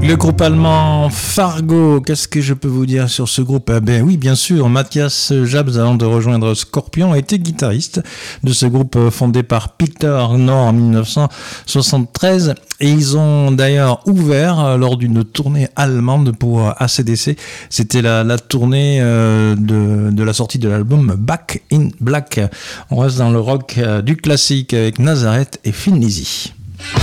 Le groupe allemand Fargo, qu'est-ce que je peux vous dire sur ce groupe? Ben oui, bien sûr, Matthias Jabs, avant de rejoindre Scorpion, était guitariste de ce groupe fondé par Peter Knorr en 1973. Et ils ont d'ailleurs ouvert lors d'une tournée allemande pour AC/DC. C'était la tournée de la sortie de l'album Back in Black. On reste dans le rock du classique avec Nazareth et Thin Lizzy.